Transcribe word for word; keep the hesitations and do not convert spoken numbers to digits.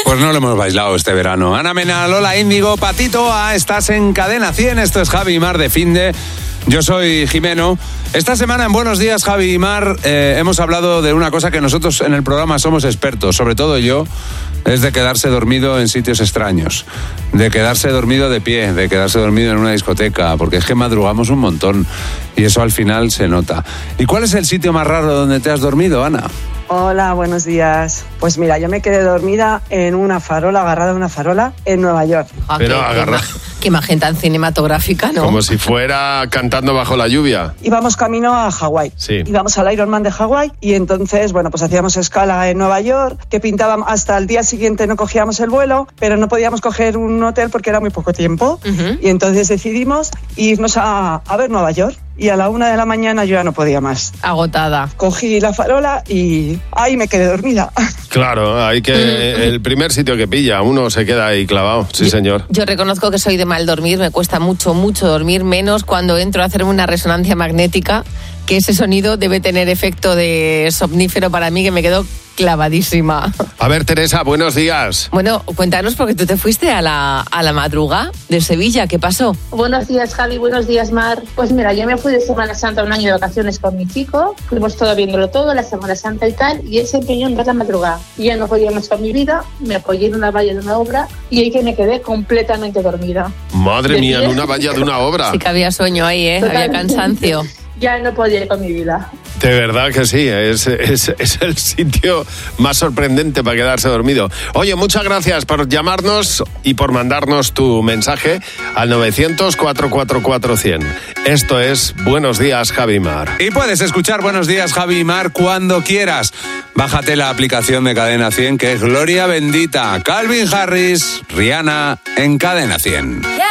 Pues no lo hemos bailado este verano. Ana Mena, Lola Índigo, Patito A, estás en Cadena cien. Esto es Javi y Mar de Finde. Yo soy Jimeno. Esta semana en Buenos Días, Javi y Mar, eh, hemos hablado de una cosa que nosotros en el programa somos expertos, sobre todo yo, es de quedarse dormido en sitios extraños, de quedarse dormido de pie, de quedarse dormido en una discoteca, porque es que madrugamos un montón y eso al final se nota. ¿Y cuál es el sitio más raro donde te has dormido, Ana? Hola, buenos días. Pues mira, yo me quedé dormida en una farola, agarrada a una farola en Nueva York. Ah, Pero qué, agarra... qué imagen tan cinematográfica, ¿no? Como si fuera cantando bajo la lluvia. Íbamos camino a Hawái. Sí. Íbamos al Ironman de Hawái y entonces, bueno, pues hacíamos escala en Nueva York, que pintábamos hasta el día siguiente no cogíamos el vuelo, pero no podíamos coger un hotel porque era muy poco tiempo. Uh-huh. Y entonces decidimos irnos a, a ver Nueva York. Y a la una de la mañana yo ya no podía más. Agotada. Cogí la farola y ahí me quedé dormida. Claro, hay que el primer sitio que pilla, uno se queda ahí clavado, sí yo, señor. Yo reconozco que soy de mal dormir, me cuesta mucho, mucho dormir, menos cuando entro a hacerme una resonancia magnética, que ese sonido debe tener efecto de somnífero para mí, que me quedo clavadísima. A ver, Teresa, buenos días. Bueno, cuéntanos, porque tú te fuiste a la, a la madrugada de Sevilla, ¿qué pasó? Buenos días, Javi, buenos días, Mar. Pues mira, yo me fui de Semana Santa un año de vacaciones con mi chico, fuimos todo viéndolo todo, la Semana Santa y tal, y él se empeñó en ver la madrugada. Y ya no podía más con mi vida, me apoyé en una valla de una obra y ahí que me quedé completamente dormida. Madre de mía, pie. en una valla de una obra. Sí que había sueño ahí, ¿eh? Había cansancio. Ya no podía ir con mi vida. De verdad que sí, es, es, es el sitio más sorprendente para quedarse dormido. Oye, muchas gracias por llamarnos y por mandarnos tu mensaje al novecientos, cuatrocientos cuarenta y cuatro, cien. Esto es Buenos Días, Javi y Mar. Y puedes escuchar Buenos Días, Javi y Mar cuando quieras. Bájate la aplicación de Cadena cien, que es Gloria Bendita, Calvin Harris, Rihanna en Cadena cien.